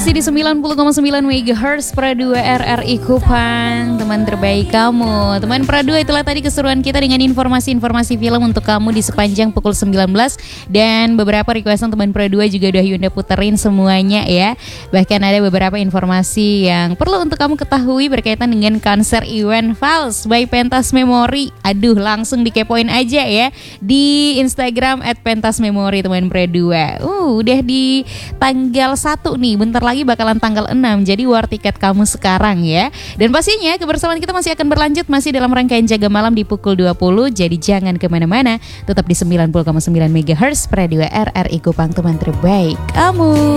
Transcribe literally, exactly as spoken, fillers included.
Masih di sembilan puluh koma sembilan megahertz Pra dua R R I Kupang, teman terbaik kamu. Teman Pra dua, itulah tadi keseruan kita dengan informasi-informasi film untuk kamu di sepanjang pukul sembilan belas. Dan beberapa requestan teman Pra dua juga udah Yunda puterin semuanya ya. Bahkan ada beberapa informasi yang perlu untuk kamu ketahui berkaitan dengan konser Iwan Fals by Pentas Memori. Aduh, langsung dikepoin aja ya di Instagram at pentas memori teman Pra dua. Uh, udah di tanggal satu nih, bentar lagi bakalan tanggal enam. Jadi war tiket kamu sekarang ya. Dan pastinya kebersamaan kita masih akan berlanjut, masih dalam rangkaian Jaga Malam di pukul dua puluh. Jadi jangan kemana-mana, tetap di sembilan puluh koma sembilan megahertz Pra dua R R I Kupang, teman terbaik kamu.